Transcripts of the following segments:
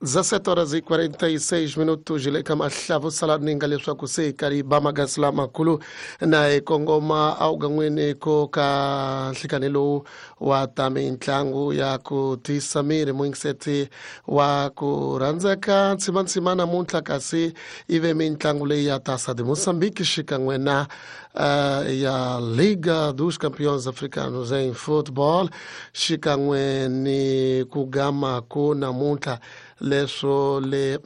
17 horas e 46 minutos le kama hlavu salaninga leswaku se kariba magasi lamakulu na ekongoma augan'wini ko ka nhlikanelo wa ta mitlangu ya ku tisa miri muingiseti wa ku rhandzeka ntshimantshima namuntlha kasi ive mitlangu leyi ya Taça de Moçambique xikan'we na ya Liga dos Campeões Africanos em Futebol xikan'we ni ku gama ku namuntlha leswo le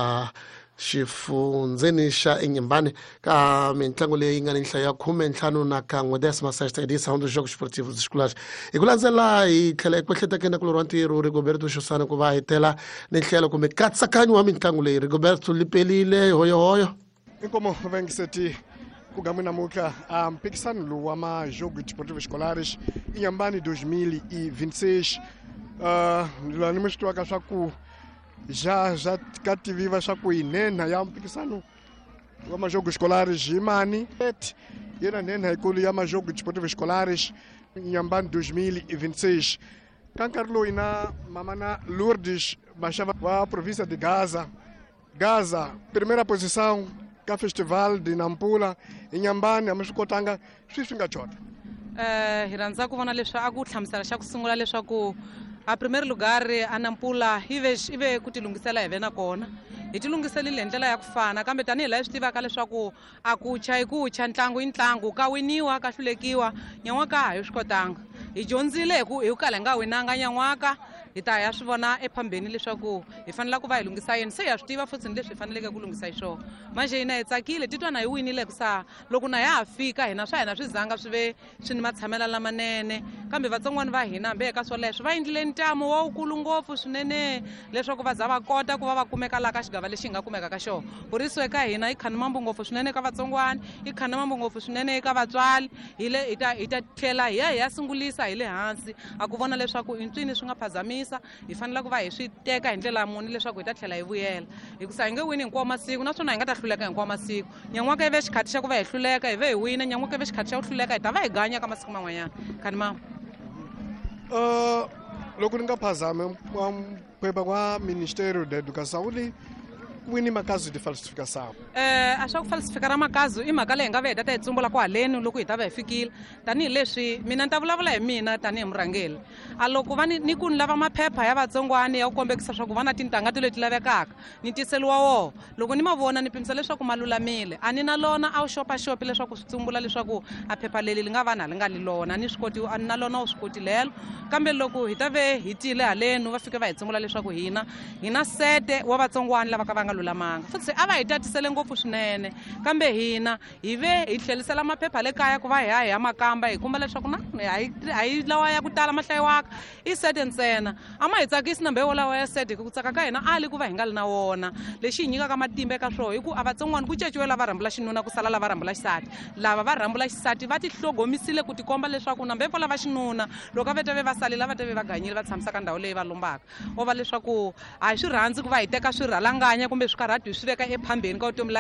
xifundzeni xa Inhambane ka mitlangu leyi nga ni nhlayo ya 15 16ª edição dos Jogos Esportivos Escolares. Hi ku landzela hi tlhela hi kwetlhetekena ku lorwa ntirho Rigoberto Xosana ku va hi tela ni nhlelo kumbe katsakanyo wa mitlangu leyi. Rigoberto lipelile hoyohoyo inkomo vengiseti kugama namuka mpikisano lowu wa ma-Jogos Esportivos Escolares Inhambane 2026 lani mi swi tivaka swa ku já ka tiviva swa ku hi nhenha ya mpikisano wa ma-Jogos Escolares hi mani yena nhenha ikulu ya ma-Jogos Esportivos Escolares Inhambane 2026 ka nkarhi lowu na mamana Lourdes Machava wa província de Gaza primeira posição ka festival de Nampula Inhambane a mi swi kotanga swi nga chota hi rhandza ku vona leswi a ku hlamusela xa ku sungula leswaku a primeiro lugar a Nampula ive ku tilungisela hi vena kona hi tilungiselile hi ndlela ya ku fana kambe tanihi laha swi tivaka leswaku a kucha hi kucha ntlangu i ntlangu ka winiwa ka hlulekiwa nyan'waka ha yi swi kotanga hi dyondzile hi ku kala hi nga winanga nyan'waka hi ta ya swi vona ephambeni leswaku hi fanele ku va hi lunghisa yini se ya swi tiva futhi leswi hi faneleke ku lunghisa hi swona manje hina hi tsakile titwa na hi winile kusa loko na ya ha fika hina swa hina swi zanga swi ve swi ni matshamela lamanene kambe vatsongwana va hina hambi eka swoleswo va endlile ntamu wukulu ngopfu swinene leswaku va za va kota ku va va kumeka laha ka xigava lexi hi nga kumeka ka xona vuriso eka hina i khanimambu ngopfu swinene ka vatsongwana i khanimambu ngopfu swinene eka vatswali hi ta tlhela hi ya sungulisa hi le hansi a ku vona leswaku incwini swi nga phazamisa hi fanele ku va hi swi teka hi ndlela muni leswaku hi ta tlhela hi vuyela hikusa hi nge wini hinkwawo masiku naswona hi nga ta hluleka hinkwawo masiku nyan'waka ive xikhati xa ku va hi hluleka hi ve hi wina nyan'waka ive xikhati xa ku hluleka hi ta va hi ganya ka masiku man'wanyana khanimambu loko ni nga phazami mphweba kwa Ministério da Educação wini makazo de falsificação a swa ku falsifikara makazo i mhaka leyi hi nga ve hi ta hi tsumbula ku haleni loko hi ta va hi fikile tanihileswi mina ni ta vulavula hi mina tanihi murhangeli a loko va ni ku ni lava maphepha ya vatsongwana ya ku kombekisa swa ku va na tintangha leti lavekaka ni tiseliwa woho loko ni ma vona ni pimisa leswaku ma lulamile a ni na lona a wu xopaxopi leswaku swi tsumbula leswaku a phepha leli li nga va na li nga li lona a ni na lona wu swi koti lelo kambe loko hi ta ve hi tile haleni va fika va hi tsumbula leswaku hi na sete wa vatsongwana lava ka va nga lulamanga futhi a va hi tatisele ngopfu swinene kambe hina hi ve hi tlhelisela maphepha le kaya ku va hi ya makamba hi kumba leswaku a hi lawa ya ku tala mahlayiwaka i sete ntsena a ma hi tsakisi nambe wo lawa ya sete ku tsaka ka hina ali ku va hi nga li na wona lexi hi nyikaka matimba eka swona hi ku a vatsongwana ku ceciwe lava rhambula xinuna ku sala lava rhambula xisati lava va rhambula xisati va ti hlogomisile ku tikomba leswaku nambe vo lava xinuna loko a va teve va salile va teve va ganyile va tshamisa ka ndhawu leyi va lombaka o va leswaku a hi swi rhandzi ku va hi teka swirhalanganya kumbe swikarhati hi swi veka ephambeni ka vutomi